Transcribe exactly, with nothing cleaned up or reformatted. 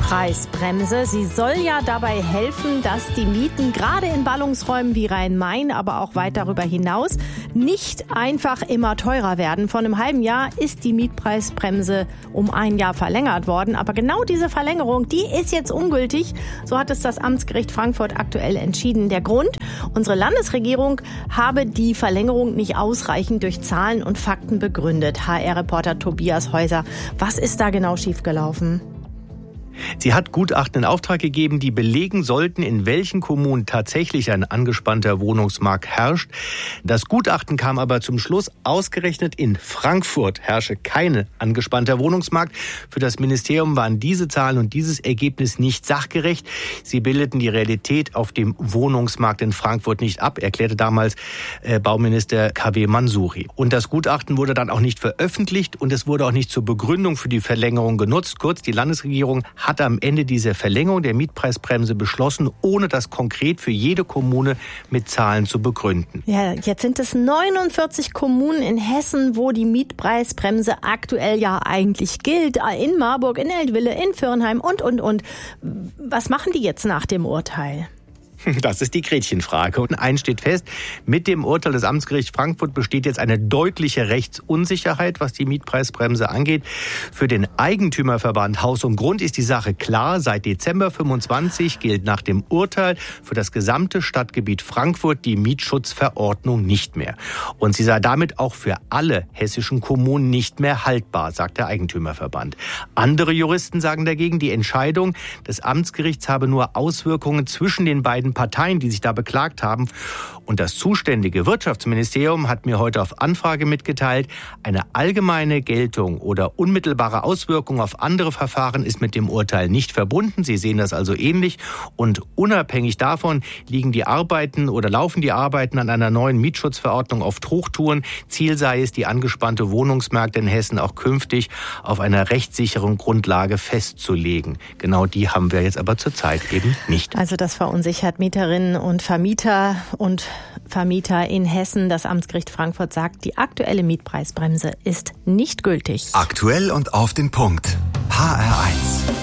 Mietpreisbremse. Sie soll ja dabei helfen, dass die Mieten gerade in Ballungsräumen wie Rhein-Main, aber auch weit darüber hinaus, nicht einfach immer teurer werden. Vor einem halben Jahr ist die Mietpreisbremse um ein Jahr verlängert worden. Aber genau diese Verlängerung, die ist jetzt ungültig. So hat es das Amtsgericht Frankfurt aktuell entschieden. Der Grund? Unsere Landesregierung habe die Verlängerung nicht ausreichend durch Zahlen und Fakten begründet. H R-Reporter Tobias Häuser, was ist da genau schiefgelaufen? Sie hat Gutachten in Auftrag gegeben, die belegen sollten, in welchen Kommunen tatsächlich ein angespannter Wohnungsmarkt herrscht. Das Gutachten kam aber zum Schluss, ausgerechnet in Frankfurt herrsche kein angespannter Wohnungsmarkt. Für das Ministerium waren diese Zahlen und dieses Ergebnis nicht sachgerecht. Sie bildeten die Realität auf dem Wohnungsmarkt in Frankfurt nicht ab, erklärte damals äh, Bauminister K W Mansouri. Und das Gutachten wurde dann auch nicht veröffentlicht und es wurde auch nicht zur Begründung für die Verlängerung genutzt. Kurz, die Landesregierung hat am Ende diese Verlängerung der Mietpreisbremse beschlossen, ohne das konkret für jede Kommune mit Zahlen zu begründen. Ja, jetzt sind es neunundvierzig Kommunen in Hessen, wo die Mietpreisbremse aktuell ja eigentlich gilt. In Marburg, in Eltville, in Viernheim und, und, und. Was machen die jetzt nach dem Urteil? Das ist die Gretchenfrage. Und eins steht fest, mit dem Urteil des Amtsgerichts Frankfurt besteht jetzt eine deutliche Rechtsunsicherheit, was die Mietpreisbremse angeht. Für den Eigentümerverband Haus und Grund ist die Sache klar. Seit Dezember fünfundzwanzig gilt nach dem Urteil für das gesamte Stadtgebiet Frankfurt die Mietschutzverordnung nicht mehr. Und sie sei damit auch für alle hessischen Kommunen nicht mehr haltbar, sagt der Eigentümerverband. Andere Juristen sagen dagegen, die Entscheidung des Amtsgerichts habe nur Auswirkungen zwischen den beiden Parteien, die sich da beklagt haben. Und das zuständige Wirtschaftsministerium hat mir heute auf Anfrage mitgeteilt, eine allgemeine Geltung oder unmittelbare Auswirkung auf andere Verfahren ist mit dem Urteil nicht verbunden. Sie sehen das also ähnlich. Und unabhängig davon liegen die Arbeiten oder laufen die Arbeiten an einer neuen Mietschutzverordnung auf Hochtouren. Ziel sei es, die angespannte Wohnungsmärkte in Hessen auch künftig auf einer rechtssicheren Grundlage festzulegen. Genau die haben wir jetzt aber zurzeit eben nicht. Also das verunsichert Mieterinnen und Vermieter und Vermieter in Hessen. Das Amtsgericht Frankfurt sagt, die aktuelle Mietpreisbremse ist nicht gültig. Aktuell und auf den Punkt. H R eins.